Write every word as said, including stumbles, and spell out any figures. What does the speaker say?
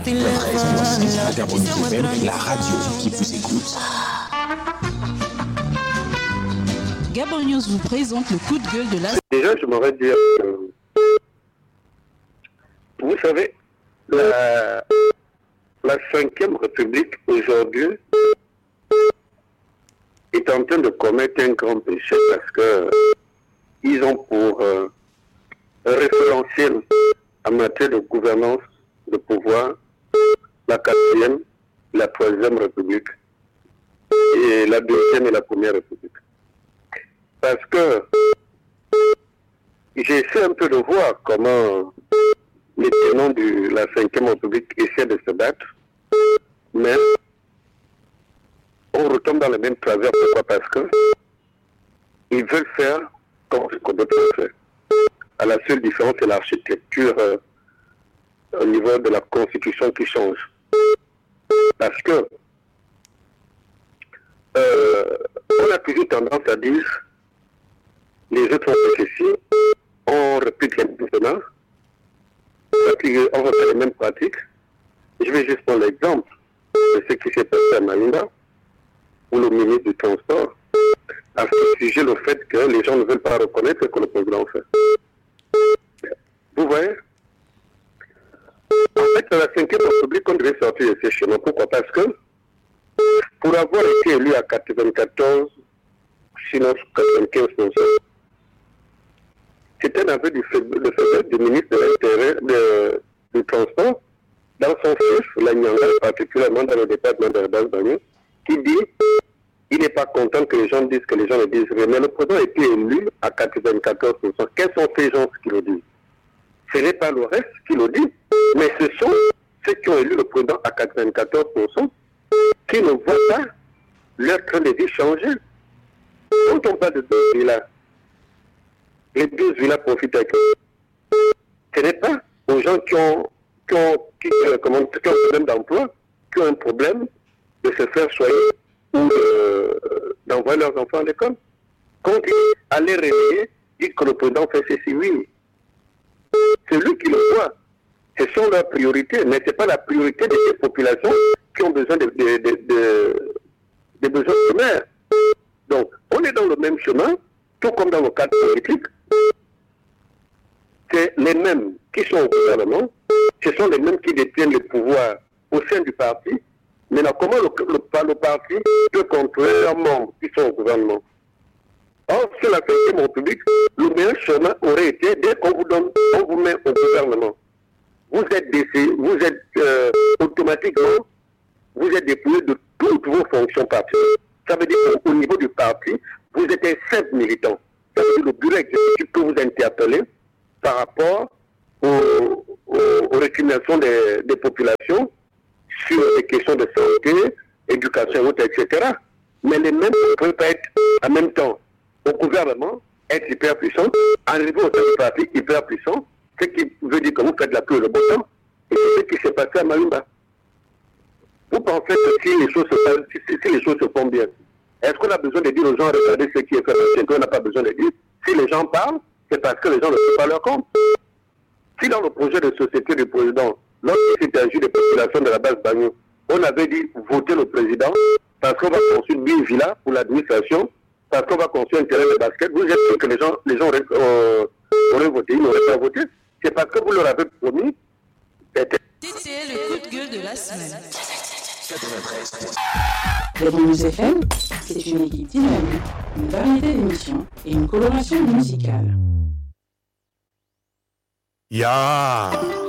Vagabond F M, la radio qui vous écoute. Gabon News vous présente le coup de gueule de la... Déjà, je m'aurais dit... Euh, vous savez, la, la cinquième République, aujourd'hui, est en train de commettre un grand péché parce que ils ont pour euh, référentiel en matière de gouvernance, de pouvoir, la quatrième, la troisième République et la deuxième et la première République. Parce que j'essaie un peu de voir comment les tenants de la cinquième République essaient de se battre, mais on retombe dans le même travers. Pourquoi? Parce que ils veulent faire comme ce qu'on d'autres fait. À la seule différence, c'est l'architecture euh, au niveau de la Constitution qui change. Parce que euh, on a toujours tendance à dire les autres ont fait ceci, on répète les mêmes on refait les mêmes pratiques. Je vais juste prendre l'exemple de ce qui s'est passé à Malinda, où le ministre du Transport a fustigé le fait que les gens ne veulent pas reconnaître ce que le président fait. Vous voyez? En fait, la cinquième République, on devait sortir de ces schémas. Pourquoi? Parce que pour avoir été élu à quatre-vingt-quatorze, sinon quatre-vingt-quinze pour cent, c'était un aveu du faiblesse du ministre de l'Intérieur, de, du Transport, dans son fiche, la Nyanga, particulièrement dans le département de Basse-Bagnou, qui dit il n'est pas content que les gens disent que les gens le disent rien. Mais le président a été élu à quatre-vingt-quatorze pour cent. Quels sont ces gens qui le disent? Ce n'est pas le reste qui le dit, mais ce sont ceux qui ont élu le président à quatre-vingt-quatorze pour cent qui ne voient pas leur train de vie changer. Quand on parle de deux villas, les douze villas profitent avec eux. Ce n'est pas aux gens qui ont, qui ont, qui, euh, comment, qui ont un problème d'emploi, qui ont un problème de se faire soigner ou de, d'envoyer leurs enfants à l'école. Quand ils allaient réveiller, dire que le président fait ceci, oui. C'est lui qui le voit. Ce sont leurs priorités, mais ce n'est pas la priorité de ces populations qui ont besoin de, de, de, de, de besoins primaires. Donc, on est dans le même chemin, tout comme dans le cadre politique. C'est les mêmes qui sont au gouvernement, ce sont les mêmes qui détiennent le pouvoir au sein du parti. Maintenant, comment le, le, le parti peut contrôler leurs membres qui sont au gouvernement? Or, sur la cinquième République, le meilleur chemin aurait été, dès qu'on vous donne, on vous met au gouvernement, vous êtes décidé, vous êtes euh, automatiquement, vous êtes dépouillé de toutes vos fonctions partielles. Ça veut dire qu'au niveau du parti, vous êtes un simple militant. Ça veut dire que le bureau exécutif peut vous interpeller par rapport aux, aux, aux récriminations des, des populations sur les questions de santé, éducation, et cetera. Mais les mêmes ne peuvent pas être en même temps au gouvernement, être hyper puissant, arriver au sein du parti hyper puissant, ce qui veut dire que vous faites la pluie et le beau temps, et c'est ce qui s'est passé à Malimba. Vous pensez que si les choses se, si, si les choses se font bien, est-ce qu'on a besoin de dire aux gens, regardez ce qui est fait, qu'on n'a pas besoin de dire? Si les gens parlent, c'est parce que les gens ne font pas leur compte. Si dans le projet de société du président, lorsqu'il s'est agi des populations de la base Bagnou, on avait dit voter le président parce qu'on va construire une villa pour l'administration, parce qu'on va construire un terrain de basket, vous êtes sûr que les gens, les gens auraient, euh, auraient voté, ils n'auraient pas voté. C'est parce que vous leur avez promis. C'était le coup de gueule de la semaine. Gabon News F M, c'est une équipe dynamique, une variété d'émissions et une coloration musicale. Ya.